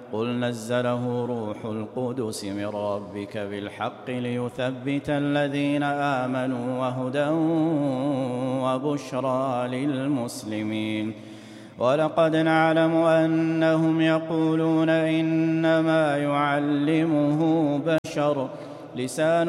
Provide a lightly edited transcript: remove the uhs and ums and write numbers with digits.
قل نزله روح القدس من ربك بالحق ليثبت الذين آمنوا وهدى وبشرى للمسلمين. ولقد نعلم أنهم يقولون إنما يعلمه بشر لسان